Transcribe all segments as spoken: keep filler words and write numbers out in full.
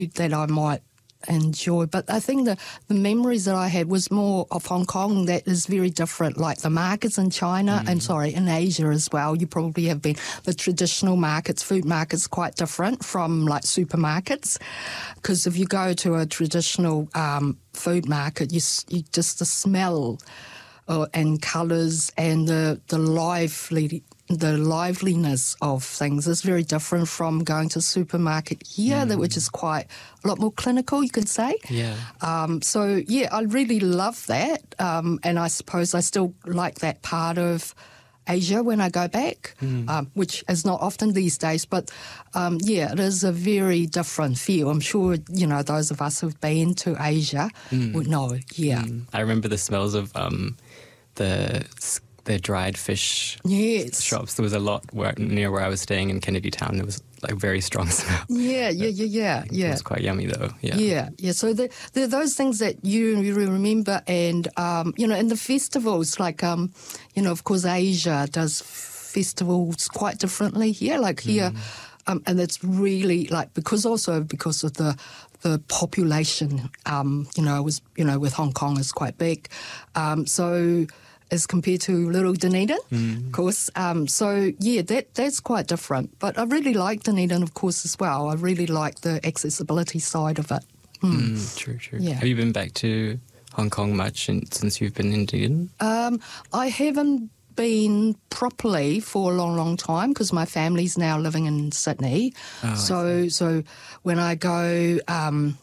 that I might enjoy. But I think the, the memories that I had was more of Hong Kong that is very different, like the markets in China, mm. and sorry, in Asia as well. You probably have been, the traditional markets, food markets, quite different from like supermarkets. Because if you go to a traditional um, food market, you, you just the smell uh, and colours and the, the lively the liveliness of things is very different from going to a supermarket here, mm. which is quite a lot more clinical, you could say. Yeah. Um, so, yeah, I really love that. Um, and I suppose I still like that part of Asia when I go back, mm. um, which is not often these days. But, um, yeah, it is a very different feel. I'm sure, you know, those of us who've been to Asia mm. would know, yeah. Mm. I remember the smells of um, the... the dried fish yes. shops. There was a lot where, near where I was staying in Kennedy Town. There was like very strong smell. Yeah, yeah, yeah, yeah. yeah. It was quite yummy though. Yeah, yeah. yeah. So there, there are those things that you, you remember, and um, you know, in the festivals, like um, you know, of course, Asia does festivals quite differently here. Like here, mm. um, and it's really like because also because of the the population. Um, you know, was you know with Hong Kong is quite big, um, so. As compared to Little Dunedin, mm. of course. Um, so, yeah, that that's quite different. But I really like Dunedin, of course, as well. I really like the accessibility side of it. Mm. Mm, true, true. Yeah. Have you been back to Hong Kong much in, since you've been in Dunedin? Um, I haven't been properly for a long, long time because my family's now living in Sydney. Oh, so, so when I go, um,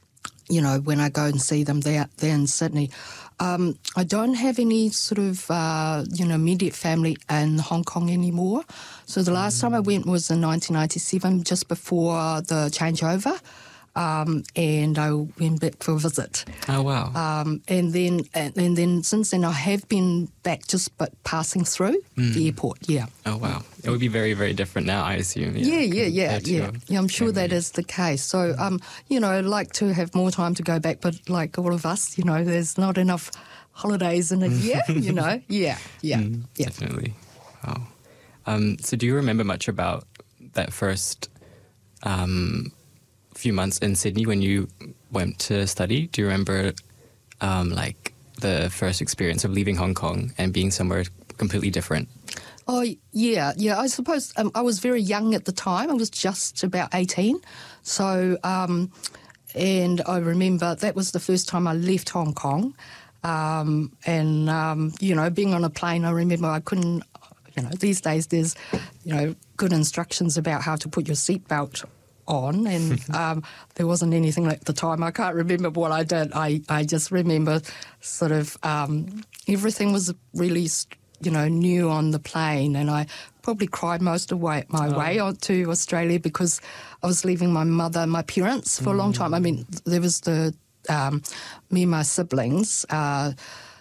you know, when I go and see them, they're, they're in Sydney. Um, I don't have any sort of, uh, you know, immediate family in Hong Kong anymore. So the last mm. time I went was in nineteen ninety-seven, just before the changeover, um, and I went back for a visit. Oh, wow. Um, and then and, and then since then I have been back just but passing through mm. the airport, yeah. Oh, wow. It would be very, very different now, I assume. Yeah, yeah, yeah, yeah. Yeah, yeah I'm sure that is the case. So, um, you know, I'd like to have more time to go back, but like all of us, you know, there's not enough holidays in a year, you know. Yeah, yeah, mm, yeah. Definitely. Wow. Um, so do you remember much about that first um, few months in Sydney when you went to study? Do you remember, um, like, the first experience of leaving Hong Kong and being somewhere completely different? Oh, yeah, yeah. I suppose um, I was very young at the time. I was just about eighteen. So, um, and I remember that was the first time I left Hong Kong. Um, and, um, you know, being on a plane, I remember I couldn't, you know, these days there's, you know, good instructions about how to put your seatbelt on, and um, there wasn't anything at the time. I can't remember what I did. I, I just remember sort of um, everything was really, you know, new on the plane, and I probably cried most of way, my oh. way on to Australia because I was leaving my mother and my parents for mm. a long time. I mean, there was the, um, me and my siblings, uh,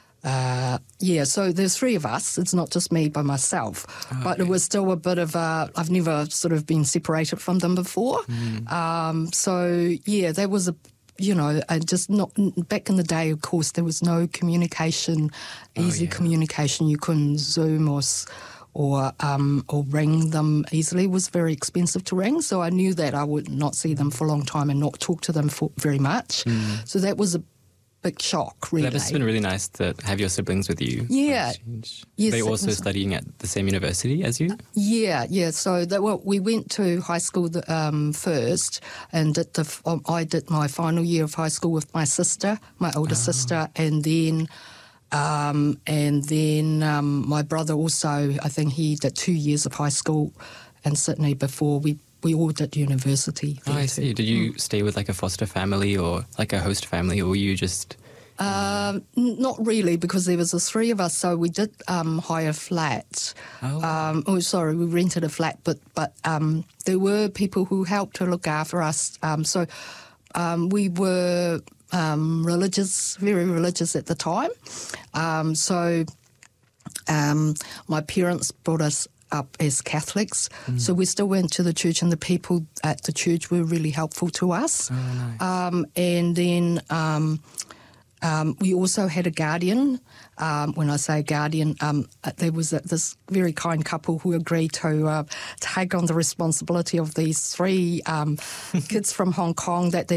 Uh, yeah, so there's three of us. It's not just me by myself. Oh, but okay. It was still a bit of a... I've never sort of been separated from them before. Mm. Um, so, yeah, that was a... You know, and just not... Back in the day, of course, there was no communication, easy oh, yeah. communication. You couldn't Zoom or... or um, or ring them easily. It was very expensive to ring, so I knew that I would not see them for a long time and not talk to them for very much. Mm. So that was a big shock, really. That has been really nice to have your siblings with you. Yeah. Yes, they also studying at the same university as you? Yeah, yeah. So that, well, we went to high school the, um, first, and did the, um, I did my final year of high school with my sister, my older oh. sister, and then... Um, and then um, my brother also, I think he did two years of high school in Sydney before we, we all did university. Oh, I see. Did you mm. stay with like a foster family or like a host family, or were you just... Um, not really, because there was the three of us, so we did um, hire flats. Oh. Um, oh, sorry, we rented a flat, but, but um, there were people who helped to look after us. Um, so um, we were... Um, religious, very religious at the time. Um, so um, my parents brought us up as Catholics, mm. so we still went to the church, and the people at the church were really helpful to us. Oh, nice. Um, and then, um, Um, we also had a guardian. Um, when I say guardian, um, there was a, this very kind couple who agreed to uh, take on the responsibility of these three um, kids from Hong Kong that they